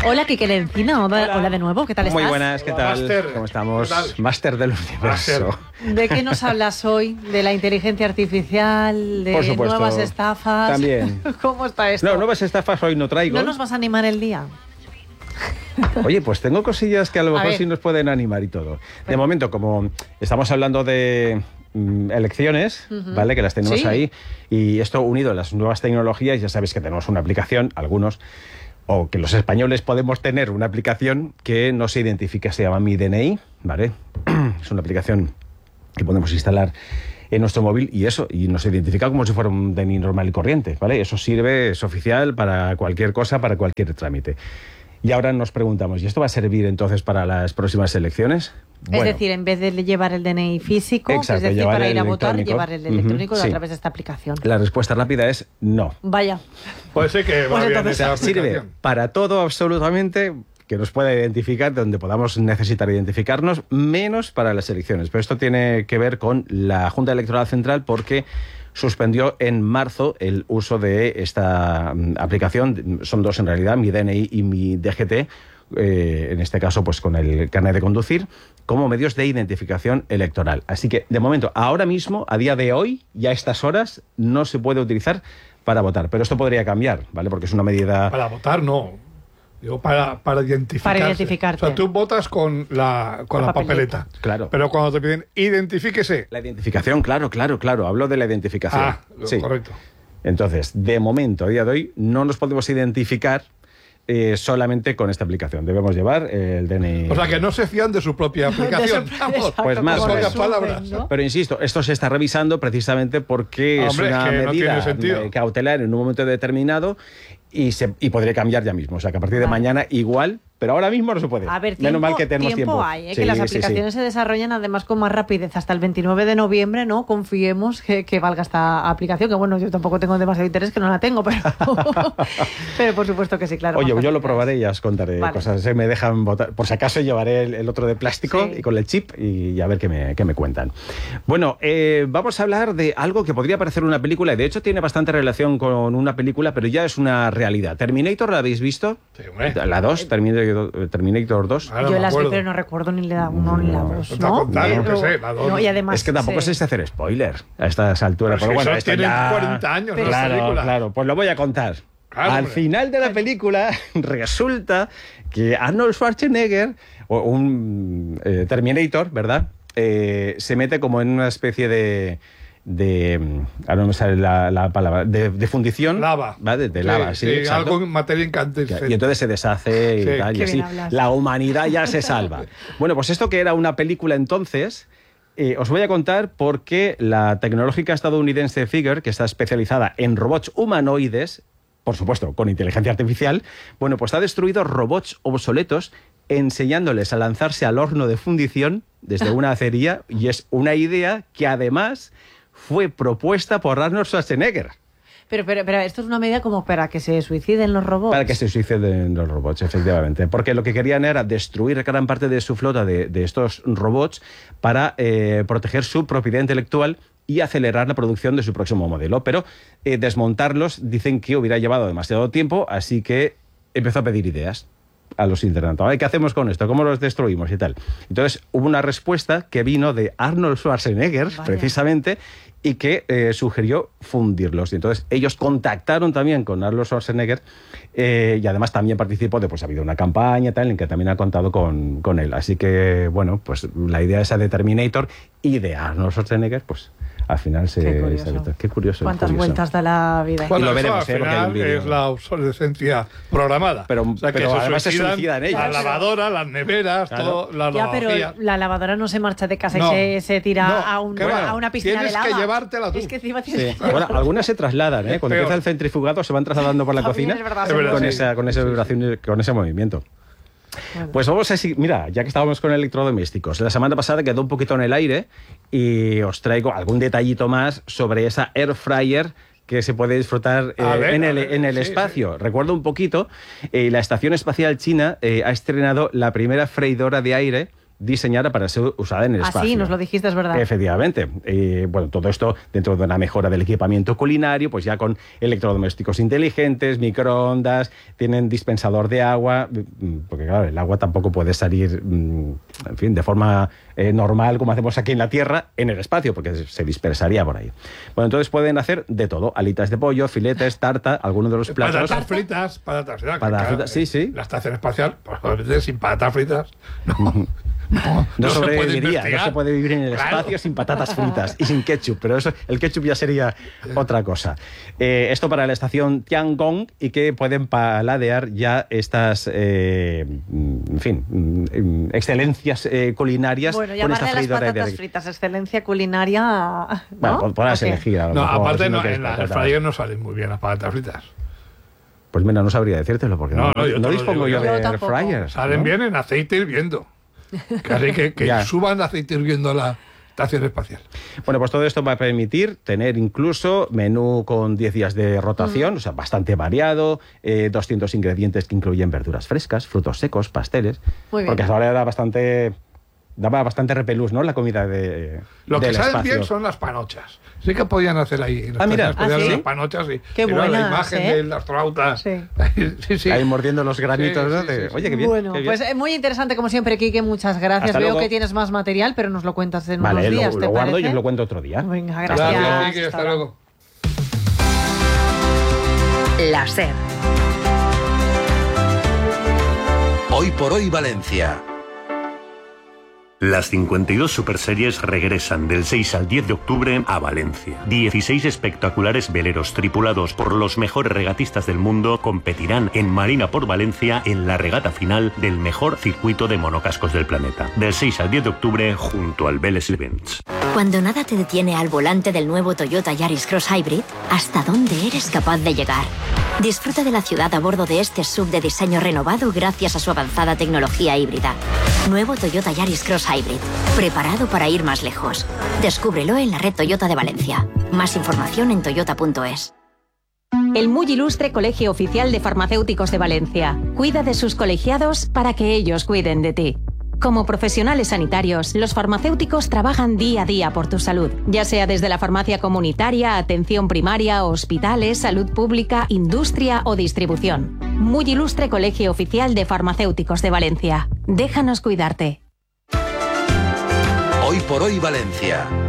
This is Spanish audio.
Hola, Quique Lencina. Hola de nuevo, ¿qué tal estás? Muy buenas, ¿qué tal? Máster. ¿Cómo estamos? ¿Qué tal? Máster del universo. ¿De qué nos hablas hoy? ¿De la inteligencia artificial? ¿De Por supuesto. nuevas estafas? También. ¿Cómo está esto? No, nuevas estafas hoy no traigo. ¿No nos vas a animar el día? Oye, pues tengo cosillas que a lo mejor ver. sí nos pueden animar y todo. De momento, como estamos hablando de elecciones, ¿vale? Que las tenemos Sí. ahí. Y esto unido a las nuevas tecnologías, ya sabéis que tenemos una aplicación, algunos, o que los españoles podemos tener una aplicación que no se identifica, se llama Mi DNI, ¿vale? Es una aplicación que podemos instalar en nuestro móvil y nos identifica como si fuera un DNI normal y corriente, ¿vale? Eso sirve, es oficial para cualquier cosa, para cualquier trámite. Y ahora nos preguntamos, ¿y esto va a servir entonces para las próximas elecciones? Es decir, en vez de llevar el DNI físico, Exacto, es decir, llevar para el ir a votar, electrónico. llevar el electrónico Sí. a través de esta aplicación. La respuesta rápida es no. Vaya. Puede ser que Pues va bien entonces esa Sirve aplicación. para todo absolutamente que nos pueda identificar, donde podamos necesitar identificarnos, menos para las elecciones. Pero esto tiene que ver con la Junta Electoral Central porque suspendió en marzo el uso de esta aplicación. Son dos en realidad, Mi DNI y Mi DGT, en este caso pues con el carnet de conducir, como medios de identificación electoral. Así que, de momento, ahora mismo, a día de hoy, ya a estas horas, no se puede utilizar para votar. Pero esto podría cambiar, ¿vale? Porque es una medida... Para votar, no. Digo, para identificarse. Para identificarte. O sea, tú votas con la papeleta. Claro. Pero cuando te piden identifíquese. La identificación, claro. Hablo de la identificación. Ah, Sí. correcto. Entonces, de momento, a día de hoy, no nos podemos identificar solamente con esta aplicación. Debemos llevar el DNI. O sea, que no se fían de su propia aplicación. Vamos. Pues más o o menos. menos. Palabras. ¿no? Pero insisto, esto se está revisando precisamente porque Hombre, es una es que no medida tiene sentido. cautelar en un momento determinado y podría cambiar ya mismo. O sea, que a partir de Vale. mañana igual, pero ahora mismo no se puede. A ver, Menos mal que tenemos tiempo. hay, Sí, que las sí, aplicaciones sí. se desarrollan además con más rapidez hasta el 29 de noviembre, ¿no? Confiemos que valga esta aplicación, que bueno, yo tampoco tengo demasiado interés, que no la tengo, pero, pero por supuesto que sí, claro. Oye, más yo lo facilidades. probaré y ya os contaré Vale. cosas. Me dejan votar. Por si acaso llevaré el otro de plástico Sí. y con el chip y a ver qué me cuentan. Bueno, vamos a hablar de algo que podría parecer una película y de hecho tiene bastante relación con una película, pero ya es una realidad. ¿Terminator la habéis visto? Sí, hombre. La 2, Terminator 2. Ahora Yo me las vi, acuerdo. pero no recuerdo ni la 1 ni la 2, Te ¿no? contar, yo qué Pero- sé, la dos. no, y además Es que tampoco sí. sé si hacer spoiler a estas alturas. Pero Pero si bueno, eso esto tienen ya... 40 años, Pero- ¿no? Las Claro, películas. claro, pues lo voy a contar. Claro, Al hombre. final de la película resulta que Arnold Schwarzenegger, o un Terminator, ¿verdad? Se mete como en una especie de ahora no me sale la palabra, de fundición. Lava. ¿Vale? De lava, sí, exacto. algo en materia incandescente. Y entonces se deshace Sí. y tal, y Qué así bien hablas. la humanidad ya se salva. Bueno, pues esto que era una película entonces, os voy a contar por qué la tecnológica estadounidense Figure, que está especializada en robots humanoides, por supuesto, con inteligencia artificial, bueno, pues ha destruido robots obsoletos enseñándoles a lanzarse al horno de fundición desde una acería, y es una idea que además fue propuesta por Arnold Schwarzenegger. Pero esto es una medida como para que se suiciden los robots. Para que se suiciden los robots, efectivamente. Porque lo que querían era destruir gran parte de su flota de estos robots para proteger su propiedad intelectual y acelerar la producción de su próximo modelo. Pero desmontarlos dicen que hubiera llevado demasiado tiempo, así que empezó a pedir ideas a los internautas. ¿Qué hacemos con esto? ¿Cómo los destruimos y tal? Entonces hubo una respuesta que vino de Arnold Schwarzenegger, Vaya. precisamente, y que sugirió fundirlos. Y entonces ellos contactaron también con Arnold Schwarzenegger y además también participó de, pues ha habido una campaña tal, en que también ha contado con él. Así que, bueno, pues la idea esa de Terminator y de Arnold Schwarzenegger, pues al final se... Qué curioso. Qué curioso. ¿Cuántas curioso. vueltas da la vida? Bueno, Y lo eso veremos, al porque hay un final vídeo. es la obsolescencia programada. Pero además se suicidan ellos. La lavadora, las neveras, Claro. todo, la Ya, pero lavavajillas. la lavadora no se marcha de casa No. y se tira No, a, ¿qué va? a una piscina Tienes de lava. que llevártela tú. Es que encima Sí. tienes... Bueno, algunas se trasladan, ¿eh? Es Cuando peor. empieza el centrifugado se van trasladando por la También cocina es verdad, Es verdad, con, sí. con esa vibración, con ese movimiento. Bueno. Pues vamos a seguir. Mira, ya que estábamos con electrodomésticos, la semana pasada quedó un poquito en el aire y os traigo algún detallito más sobre esa air fryer que se puede disfrutar en el sí, espacio. Recuerdo un poquito, la Estación Espacial China ha estrenado la primera freidora de aire diseñada para ser usada en el espacio. Sí, nos lo dijiste, es verdad. Efectivamente. Bueno, todo esto dentro de una mejora del equipamiento culinario, pues ya con electrodomésticos inteligentes, microondas, tienen dispensador de agua, porque claro, el agua tampoco puede salir, en fin, de forma normal como hacemos aquí en la Tierra, en el espacio, porque se dispersaría por ahí. Bueno, entonces pueden hacer de todo, alitas de pollo, filetes, tarta, algunos de los platos. Patatas fritas, sí. La estación espacial, pues, sin patatas fritas, No sobreviviría, se no se puede vivir en el espacio sin patatas fritas y sin ketchup, pero eso, el ketchup ya sería otra cosa. Esto para la estación Tiangong, y que pueden paladear ya estas, en fin, excelencias culinarias. Bueno, con esta llamarle a las patatas fritas excelencia culinaria, ¿no? Bueno, podrás elegir. No, mejor, aparte si no, quieres en la patatas. airfryer no salen muy bien las patatas fritas. Pues mira, no sabría decírtelo, porque No, yo te no lo dispongo digo yo yo. de Yo air tampoco. fryers. Salen ¿no? bien en aceite hirviendo. Casi que Ya. suban de aceite hirviendo a la estación espacial. Bueno, pues todo esto va a permitir tener incluso menú con 10 días de rotación, o sea, bastante variado, 200 ingredientes que incluyen verduras frescas, frutos secos, pasteles. Muy bien. Porque hasta ahora daba bastante repelús, ¿no? La comida Lo que del saben espacio. bien son las panochas. Sí que podían hacer ahí. En la mira. estación espacial ¿Ah, sí? las panochas y Qué y luego la buenas, imagen ¿eh? del astronauta. Sí. Sí. Ahí mordiendo los granitos, Sí, ¿no? sí, De, sí, Oye, qué bien. Bueno, qué bien. pues muy interesante como siempre, Quique, muchas gracias. Hasta Veo luego. que tienes más material, pero nos lo cuentas en Vale, unos días, lo ¿te guardo y parece? os lo cuento otro día. Venga, Gracias, gracias. Quique, hasta ahora. luego. La SER. Hoy por hoy Valencia. Las 52 superseries regresan del 6 al 10 de octubre a Valencia. 16 espectaculares veleros tripulados por los mejores regatistas del mundo competirán en Marina por Valencia en la regata final del mejor circuito de monocascos del planeta. Del 6 al 10 de octubre junto al Vélez Events. Cuando nada te detiene al volante del nuevo Toyota Yaris Cross Hybrid, ¿hasta dónde eres capaz de llegar? Disfruta de la ciudad a bordo de este SUV de diseño renovado gracias a su avanzada tecnología híbrida. Nuevo Toyota Yaris Cross Hybrid, preparado para ir más lejos. Descúbrelo en la red Toyota de Valencia. Más información en toyota.es. El muy ilustre Colegio Oficial de Farmacéuticos de Valencia. Cuida de sus colegiados para que ellos cuiden de ti. Como profesionales sanitarios, los farmacéuticos trabajan día a día por tu salud, ya sea desde la farmacia comunitaria, atención primaria, hospitales, salud pública, industria o distribución. Muy ilustre Colegio Oficial de Farmacéuticos de Valencia. Déjanos cuidarte. Hoy por hoy Valencia.